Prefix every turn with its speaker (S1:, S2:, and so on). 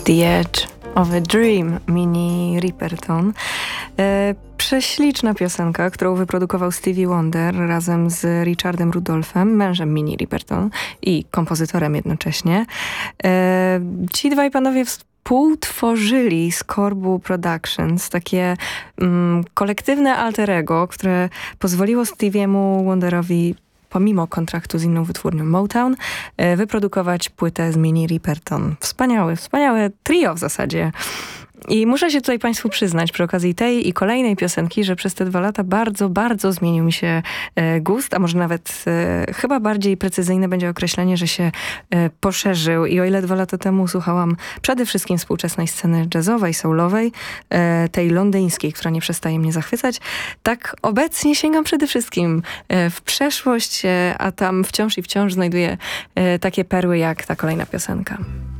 S1: The Edge of a Dream, Minnie Riperton. Prześliczna piosenka, którą wyprodukował Stevie Wonder razem z Richardem Rudolphem, mężem Minnie Riperton i kompozytorem jednocześnie. Ci dwaj panowie współtworzyli Scorbu Productions, takie kolektywne alter ego, które pozwoliło Steviemu Wonderowi pomimo kontraktu z inną wytwórnią Motown, wyprodukować płytę z Minnie Riperton. Wspaniałe trio w zasadzie. I muszę się tutaj Państwu przyznać przy okazji tej i kolejnej piosenki, że przez te 2 lata bardzo zmienił mi się gust, a może nawet chyba bardziej precyzyjne będzie określenie, że się poszerzył. I o ile 2 lata temu słuchałam przede wszystkim współczesnej sceny jazzowej, soulowej, tej londyńskiej, która nie przestaje mnie zachwycać, tak obecnie sięgam przede wszystkim w przeszłość, a tam wciąż znajduję takie perły jak ta kolejna piosenka.